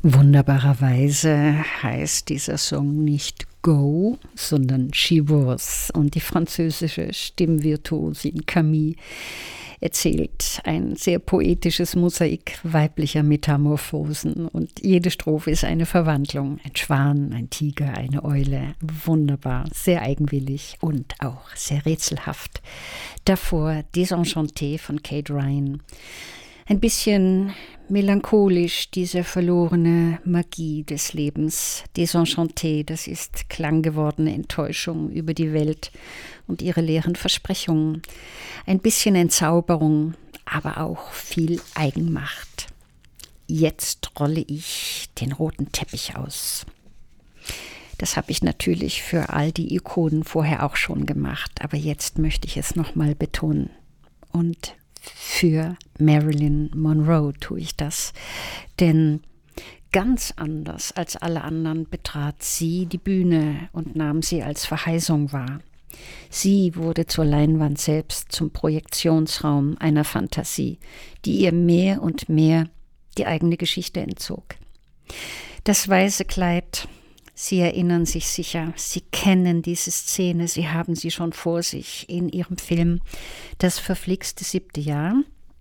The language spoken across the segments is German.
Wunderbarerweise heißt dieser Song nicht Go, sondern She Was. Und die französische Stimmvirtuosin Camille erzählt ein sehr poetisches Mosaik weiblicher Metamorphosen. Und jede Strophe ist eine Verwandlung. Ein Schwan, ein Tiger, eine Eule. Wunderbar, sehr eigenwillig und auch sehr rätselhaft. Davor Désenchanté von Kate Ryan. Ein bisschen melancholisch, diese verlorene Magie des Lebens. Désenchanté, das ist klanggewordene Enttäuschung über die Welt und ihre leeren Versprechungen. Ein bisschen Entzauberung, aber auch viel Eigenmacht. Jetzt rolle ich den roten Teppich aus. Das habe ich natürlich für all die Ikonen vorher auch schon gemacht, aber jetzt möchte ich es nochmal betonen. Und für Marilyn Monroe tue ich das, denn ganz anders als alle anderen betrat sie die Bühne und nahm sie als Verheißung wahr. Sie wurde zur Leinwand selbst zum Projektionsraum einer Fantasie, die ihr mehr und mehr die eigene Geschichte entzog. Das weiße Kleid, Sie erinnern sich sicher, Sie kennen diese Szene, Sie haben sie schon vor sich in Ihrem Film Das verflixte 7. Jahr,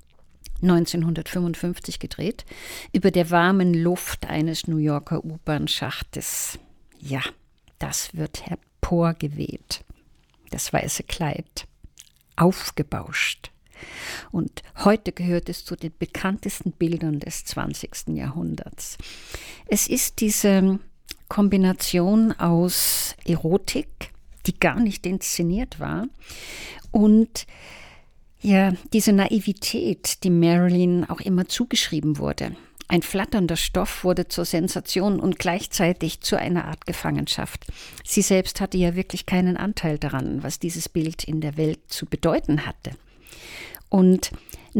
1955 gedreht, über der warmen Luft eines New Yorker U-Bahn-Schachtes. Ja, das wird emporgeweht. Das weiße Kleid, aufgebauscht. Und heute gehört es zu den bekanntesten Bildern des 20. Jahrhunderts. Es ist diese Kombination aus Erotik, die gar nicht inszeniert war, und ja, diese Naivität, die Marilyn auch immer zugeschrieben wurde. Ein flatternder Stoff wurde zur Sensation und gleichzeitig zu einer Art Gefangenschaft. Sie selbst hatte ja wirklich keinen Anteil daran, was dieses Bild in der Welt zu bedeuten hatte. Und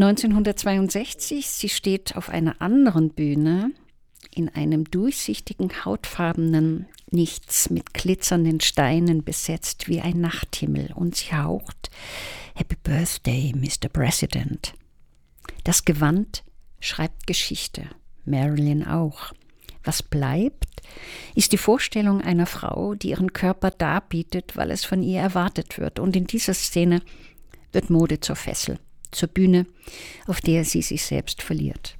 1962, sie steht auf einer anderen Bühne, in einem durchsichtigen, hautfarbenen Nichts mit glitzernden Steinen besetzt wie ein Nachthimmel, und sie haucht Happy Birthday, Mr. President. Das Gewand schreibt Geschichte, Marilyn auch. Was bleibt, ist die Vorstellung einer Frau, die ihren Körper darbietet, weil es von ihr erwartet wird. Und in dieser Szene wird Mode zur Fessel, zur Bühne, auf der sie sich selbst verliert.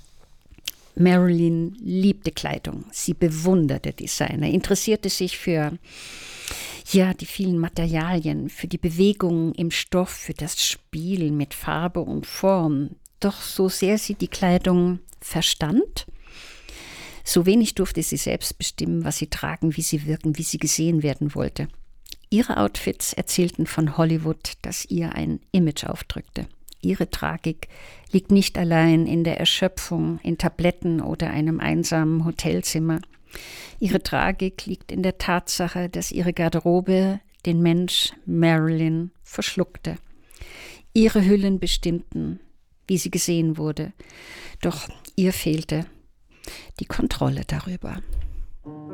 Marilyn liebte Kleidung, sie bewunderte Designer, interessierte sich für die vielen Materialien, für die Bewegungen im Stoff, für das Spiel mit Farbe und Form. Doch so sehr sie die Kleidung verstand, so wenig durfte sie selbst bestimmen, was sie tragen, wie sie wirken, wie sie gesehen werden wollte. Ihre Outfits erzählten von Hollywood, das ihr ein Image aufdrückte. Ihre Tragik liegt nicht allein in der Erschöpfung, in Tabletten oder einem einsamen Hotelzimmer. Ihre Tragik liegt in der Tatsache, dass ihre Garderobe den Mensch Marilyn verschluckte. Ihre Hüllen bestimmten, wie sie gesehen wurde, doch ihr fehlte die Kontrolle darüber.